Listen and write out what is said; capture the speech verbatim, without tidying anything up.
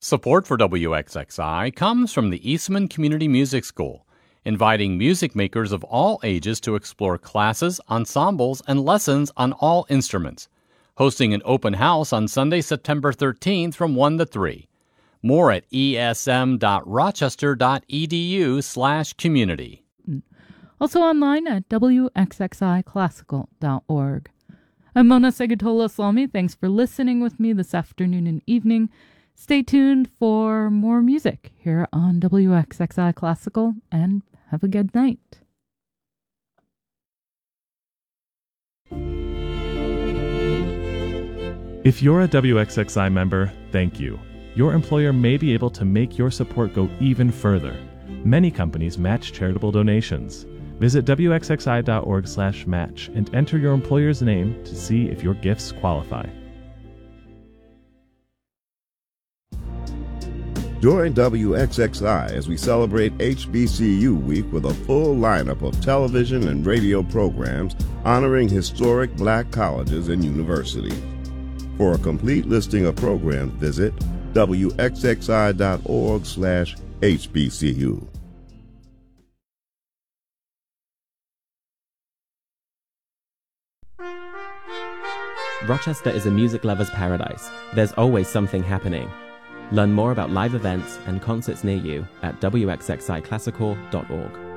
Support for W X X I comes from the Eastman Community Music School, inviting music makers of all ages to explore classes, ensembles, and lessons on all instruments. Hosting an open house on Sunday, September thirteenth from one to three. More at esm.rochester.edu slash community. Also online at w x x i classical dot org. I'm Mona Segatola-Salmi. Thanks for listening with me this afternoon and evening. Stay tuned for more music here on W X X I Classical, and have a good night. If you're a W X X I member, thank you. Your employer may be able to make your support go even further. Many companies match charitable donations. Visit w x x i dot org slash match and enter your employer's name to see if your gifts qualify. Join W X X I as we celebrate H B C U Week with a full lineup of television and radio programs honoring historic black colleges and universities. For a complete listing of programs, visit w x x i dot org slash H B C U. Rochester is a music lover's paradise. There's always something happening. Learn more about live events and concerts near you at w x x i classical dot org.